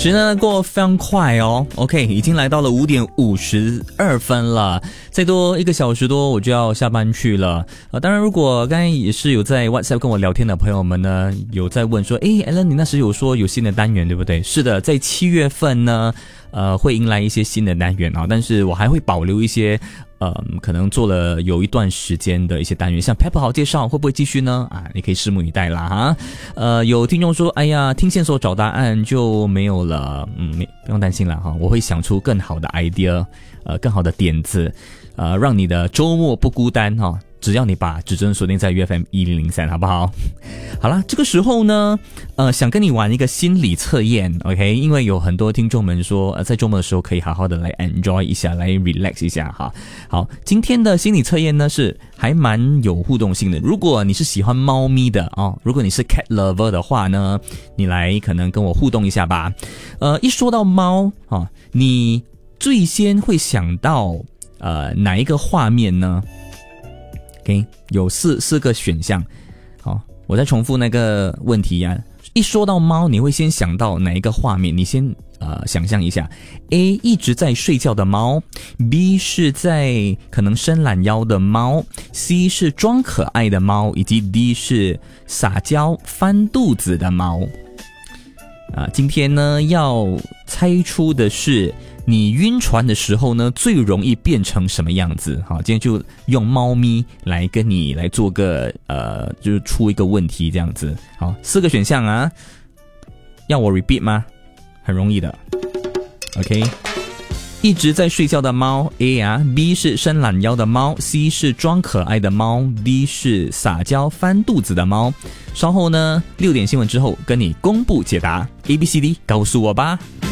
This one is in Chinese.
时呢过非常快哦 ，OK， 已经来到了5点52分了，再多1个小时多我就要下班去了。当然，如果刚才也是有在 WhatsApp 跟我聊天的朋友们呢，有在问说，Alan 你那时有说有新的单元对不对？是的，在7月份呢，会迎来一些新的单元啊，但是我还会保留一些。可能做了有一段时间的一些单元，像 Pepper 好介绍会不会继续呢？你可以拭目以待啦哈。有听众说，哎呀，听线索找答案就没有了，不用担心了哈，我会想出更好的 idea，更好的点子，让你的周末不孤单哈。只要你把指针锁定在 UFM1003，好不好？好啦，这个时候呢，想跟你玩一个心理测验 ，OK？ 因为有很多听众们说，在周末的时候可以好好的来 enjoy 一下，来 relax 一下哈。好，今天的心理测验呢是还蛮有互动性的。如果你是喜欢猫咪的哦，如果你是 cat lover 的话呢，你来可能跟我互动一下吧。一说到猫啊，你最先会想到哪一个画面呢？OK， 有四个选项。好，我再重复那个问题啊。一说到猫，你会先想到哪一个画面？你先想象一下。A 一直在睡觉的猫 ，B 是在可能伸懒腰的猫 ，C 是装可爱的猫，以及 D 是撒娇翻肚子的猫。今天呢要猜出的是你晕船的时候呢最容易变成什么样子。好，今天就用猫咪来跟你来做个就是出一个问题这样子。好，4个选项啊，要我 repeat 吗？很容易的。OK， 一直在睡觉的猫 A ，B 是伸懒腰的猫 ，C 是装可爱的猫 ，D 是撒娇翻肚子的猫。稍后呢6点新闻之后跟你公布解答 ，ABCD 告诉我吧。